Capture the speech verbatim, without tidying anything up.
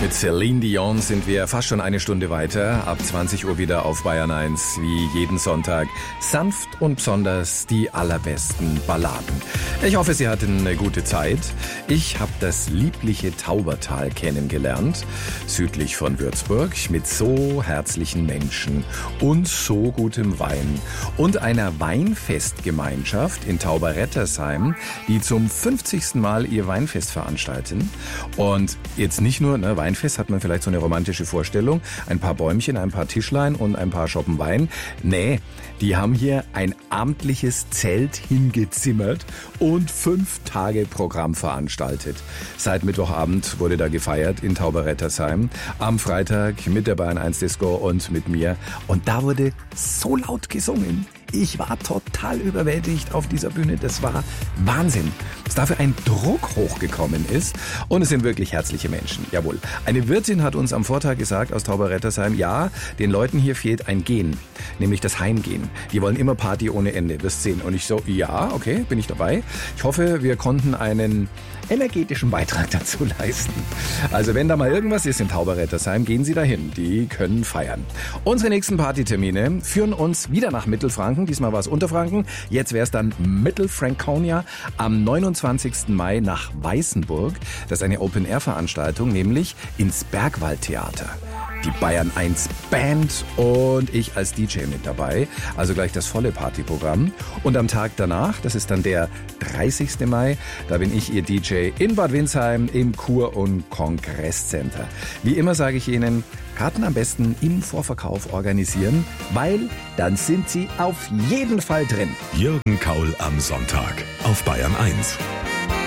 Mit Celine Dion sind wir fast schon eine Stunde weiter. Ab zwanzig Uhr wieder auf Bayern eins, wie jeden Sonntag. Sanft und besonders die allerbesten Balladen. Ich hoffe, Sie hatten eine gute Zeit. Ich habe das liebliche Taubertal kennengelernt, südlich von Würzburg, mit so herzlichen Menschen und so gutem Wein. Und einer Weinfestgemeinschaft in Tauberrettersheim, die zum fünfzigsten Mal ihr Weinfest veranstalten. Und jetzt nicht nur, ne, Weinfest hat man vielleicht so eine romantische Vorstellung, ein paar Bäumchen, ein paar Tischlein und ein paar Schoppen Wein. Nee, die haben hier ein amtliches Zelt hingezimmert und fünf Tage Programm veranstaltet. Seit Mittwochabend wurde da gefeiert in Tauberrettersheim. Am Freitag mit der Bayern eins Disco und mit mir. Und da wurde so laut gesungen. Ich war total überwältigt auf dieser Bühne. Das war Wahnsinn, was dafür ein Druck hochgekommen ist. Und es sind wirklich herzliche Menschen. Jawohl. Eine Wirtin hat uns am Vortag gesagt aus Tauberrettersheim, ja, den Leuten hier fehlt ein Gehen, nämlich das Heimgehen. Die wollen immer Party ohne Ende, wirst sehen. Und ich so, ja, okay, bin ich dabei. Ich hoffe, wir konnten einen energetischen Beitrag dazu leisten. Also wenn da mal irgendwas ist in Tauberrettersheim, gehen Sie dahin. Die können feiern. Unsere nächsten Partytermine führen uns wieder nach Mittelfranken. Diesmal war es Unterfranken. Jetzt wäre es dann Mittelfranconia am neunundzwanzigsten Mai nach Weißenburg. Das ist eine Open-Air-Veranstaltung, nämlich ins Bergwaldtheater. Die Bayern eins Band und ich als D J mit dabei. Also gleich das volle Partyprogramm. Und am Tag danach, das ist dann der dreißigsten Mai, da bin ich Ihr D J in Bad Windsheim im Kur- und Kongresscenter. Wie immer sage ich Ihnen, Karten am besten im Vorverkauf organisieren, weil dann sind Sie auf jeden Fall drin. Jürgen Kaul am Sonntag auf Bayern eins.